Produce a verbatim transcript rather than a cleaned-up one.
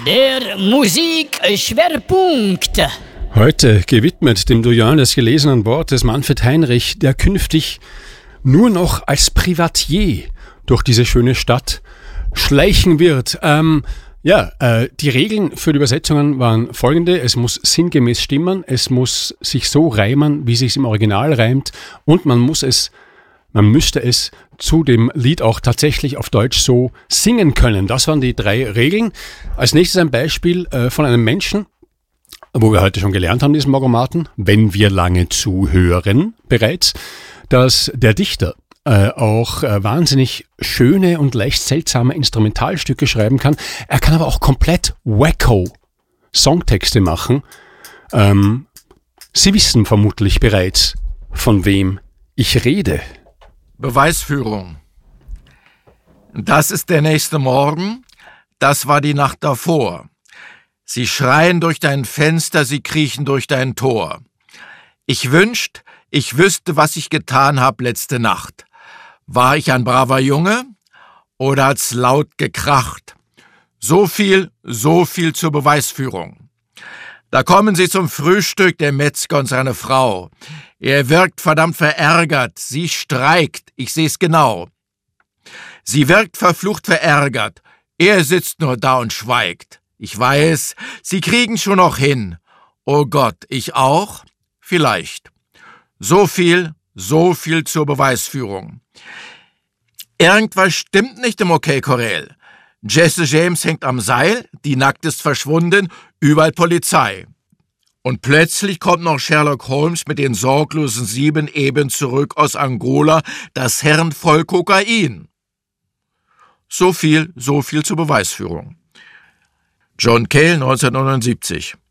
Der Musikschwerpunkt. Heute gewidmet dem Doyen des gelesenen Wortes Manfred Heinrich, der künftig nur noch als Privatier durch diese schöne Stadt schleichen wird. Ähm, ja, äh, die Regeln für die Übersetzungen waren folgende. Es muss sinngemäß stimmen, es muss sich so reimen, wie es sich im Original reimt, und man muss es, man müsste es zu dem Lied auch tatsächlich auf Deutsch so singen können. Das waren die drei Regeln. Als nächstes ein Beispiel äh, von einem Menschen, wo wir heute schon gelernt haben, diesen Morgomaten, wenn wir lange zuhören bereits, dass der Dichter äh, auch äh, wahnsinnig schöne und leicht seltsame Instrumentalstücke schreiben kann. Er kann aber auch komplett wacko Songtexte machen. Ähm, Sie wissen vermutlich bereits, von wem ich rede. Beweisführung. Das ist der nächste Morgen, das war die Nacht davor. Sie schreien durch dein Fenster, sie kriechen durch dein Tor. Ich wünscht, ich wüsste, was ich getan hab letzte Nacht. War ich ein braver Junge oder hat's laut gekracht? So viel, so viel zur Beweisführung. Da kommen sie zum Frühstück, der Metzger und seine Frau. Er wirkt verdammt verärgert, sie streikt, ich seh's genau. Sie wirkt verflucht verärgert, er sitzt nur da und schweigt. Ich weiß, sie kriegen schon noch hin. Oh Gott, ich auch? Vielleicht. So viel, so viel zur Beweisführung. Irgendwas stimmt nicht im OK Corral. Jesse James hängt am Seil, die Nackt ist verschwunden, überall Polizei. Und plötzlich kommt noch Sherlock Holmes mit den sorglosen Sieben eben zurück aus Angola, das Herrn voll Kokain. So viel, so viel zur Beweisführung. John Cale, neunzehnhundertneunundsiebzig.